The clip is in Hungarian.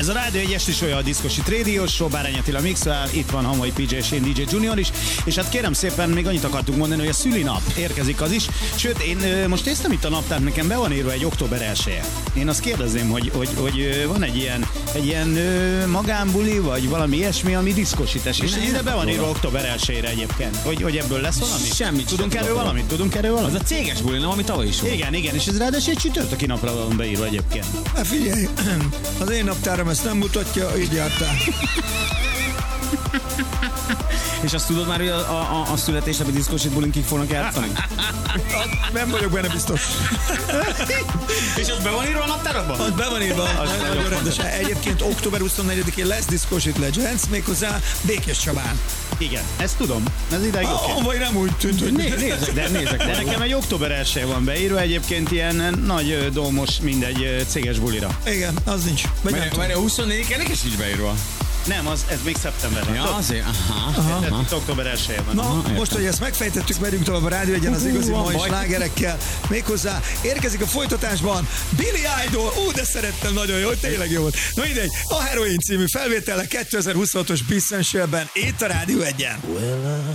Ez a Rádió egy esti olyan a Diszkosi Radio Show, Bárány Attila mixel, itt van Hamai PJ és én DJ Junior is, és hát kérem szépen, még annyit akartunk mondani, hogy a szülinap érkezik az is, sőt, én most néztem itt a naptárt, nekem be van írva egy október 1-e. Én azt kérdezném, hogy van egy ilyen magánbuli, vagy valami ilyesmi, ami diszkosítás, és ide be van írva október 1-ére egyébként, hogy ebből lesz valami? Semmit. Tudunk erről valamit? Az a céges buli, nem, ami tavaly is volt. Igen, és ez ráadásul egy csütörtöki napra van beírva egyébként. Hát figyelj, az én naptáram ezt nem mutatja, így jártál. És azt tudod már, hogy a születésnapi diszkosít bulin kik fognak játszani? Nem vagyok benne biztos. És az be van írva a naptárakban? Az be van írva, nagyon rendesen. Egyébként október 24-én lesz Discoshit Legends, méghozzá Békés Csabán. Igen, ezt tudom. Ez ideig oké. Vagy nem úgy tűnt, hogy... Nézek. De nekem egy október 1-e van beírva, egyébként ilyen nagy dómos, mindegy céges bulira. Igen, az nincs. Vagy nem Mert a 24-en neked sincs beírva. Nem, ez még szeptemberben. Ja, azért, aha. Ez október 1-e van. Na, most, hogy ezt megfejtettük, megyünk tovább a Rádió Egyen az igazi mai slágerekkel. Méghozzá érkezik a folytatásban Billy Idol. De szerettem, nagyon jó, tényleg jó volt. Na mindegy, a Heroin című felvétele 2026-os Bissensőben itt a Rádió Egyen.